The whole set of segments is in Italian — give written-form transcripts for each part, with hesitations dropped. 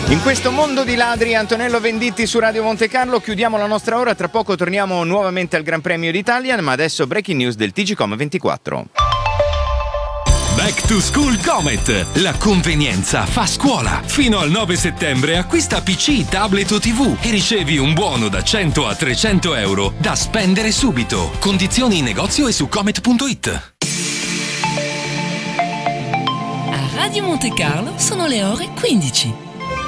In questo mondo di ladri, Antonello Venditti su Radio Monte Carlo. Chiudiamo la nostra ora, tra poco torniamo nuovamente al Gran Premio d'Italia, ma adesso breaking news del TGcom 24. Back to School Comet. La convenienza fa scuola. Fino al 9 settembre acquista PC, tablet o TV e ricevi un buono da 100 a 300 euro da spendere subito. Condizioni in negozio e su comet.it. A Radio Monte Carlo sono le ore 15.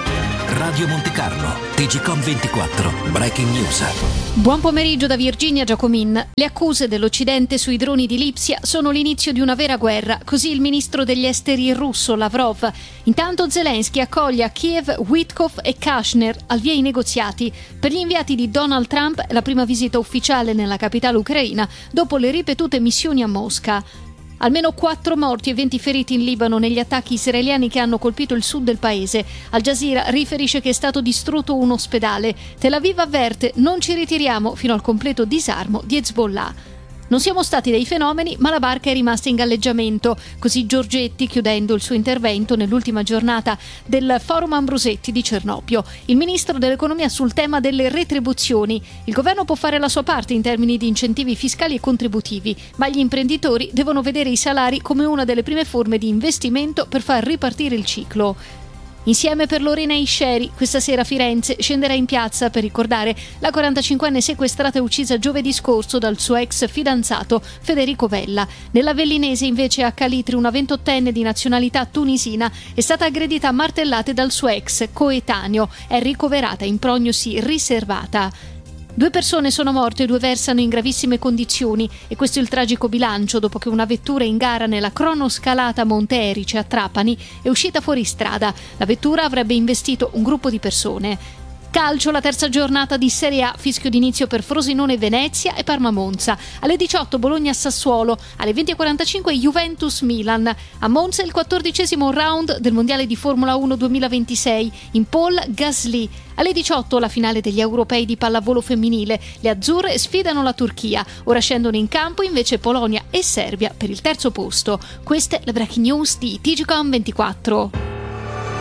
Radio Monte Carlo, TGcom 24, Breaking News. Buon pomeriggio da Virginia Giacomin. Le accuse dell'Occidente sui droni di Lipsia sono l'inizio di una vera guerra, così il ministro degli esteri russo Lavrov. Intanto Zelensky accoglie a Kiev Witkoff e Kushner, al via i negoziati. Per gli inviati di Donald Trump la prima visita ufficiale nella capitale ucraina dopo le ripetute missioni a Mosca. Almeno 4 morti e 20 feriti in Libano negli attacchi israeliani che hanno colpito il sud del paese. Al Jazeera riferisce che è stato distrutto un ospedale. Tel Aviv avverte: non ci ritiriamo fino al completo disarmo di Hezbollah. Non siamo stati dei fenomeni, ma la barca è rimasta in galleggiamento. Così Giorgetti, chiudendo il suo intervento nell'ultima giornata del Forum Ambrosetti di Cernobbio. Il ministro dell'economia sul tema delle retribuzioni. Il governo può fare la sua parte in termini di incentivi fiscali e contributivi, ma gli imprenditori devono vedere i salari come una delle prime forme di investimento per far ripartire il ciclo. Insieme per Lorena Isceri, questa sera Firenze scenderà in piazza per ricordare la 45enne sequestrata e uccisa giovedì scorso dal suo ex fidanzato Federico Vella. Nell'Avellinese invece a Calitri una 28enne di nazionalità tunisina è stata aggredita a martellate dal suo ex coetaneo, è ricoverata in prognosi riservata. 2 persone sono morte e 2 versano in gravissime condizioni e questo è il tragico bilancio dopo che una vettura in gara nella cronoscalata Monte Erice a Trapani è uscita fuori strada. La vettura avrebbe investito un gruppo di persone. Calcio, la terza giornata di Serie A, fischio d'inizio per Frosinone Venezia e Parma Monza. Alle 18 Bologna Sassuolo, alle 20:45 Juventus Milan. A Monza il 14° round del Mondiale di Formula 1 2026, in pole Gasly. Alle 18 la finale degli europei di pallavolo femminile. Le azzurre sfidano la Turchia. Ora scendono in campo invece Polonia e Serbia per il terzo posto. Queste le breaking news di TGcom 24.